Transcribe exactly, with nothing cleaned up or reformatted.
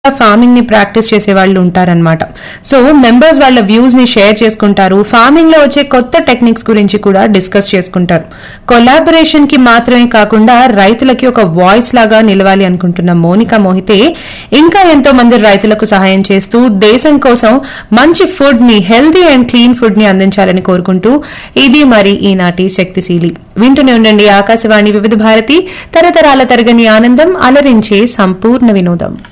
Farming ని practice చేసే వాళ్ళు ఉంటారనమాట. సో మెంబర్స్ వాళ్ళ వ్యూస్ ని షేర్ చేసుకుంటారు, ఫార్మింగ్ లో వచ్చే కొత్త టెక్నిక్స్ గురించి కూడా డిస్కస్ చేసుకుంటారు. కొలాబరేషన్ కి మాత్రమే కాకుండా రైతులకి ఒక వాయిస్ లాగా నిలవాలి అనుకుంటున్న మోనికా మోహితే ఇంకా ఎంతో మంది రైతులకు సహాయం చేస్తూ దేశం కోసం మంచి ఫుడ్ ని, హెల్దీ అండ్ క్లీన్ ఫుడ్ ని అందించాలని కోరుకుంటూ ఇది మరి ఈనాటి శక్తిశీలి. వింటూనే ఉండండి ఆకాశవాణి వివిధ భారతి, తరతరాల తరగని ఆనందం, అలరించే సంపూర్ణ వినోదం.